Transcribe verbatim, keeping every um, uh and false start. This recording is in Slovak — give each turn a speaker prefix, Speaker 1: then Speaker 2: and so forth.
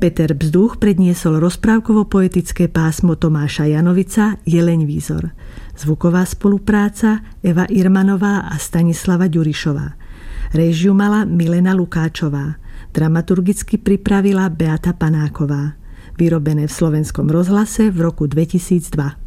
Speaker 1: Peter Bzduch predniesol rozprávkovo-poetické pásmo Tomáša Janovica Jeleň výzor. Zvuková spolupráca Eva Irmanová a Stanislava Ďurišová. Réžiu mala Milena Lukáčová. Dramaturgicky pripravila Beata Panáková. Vyrobené v Slovenskom rozhlase v roku dvetisícdva.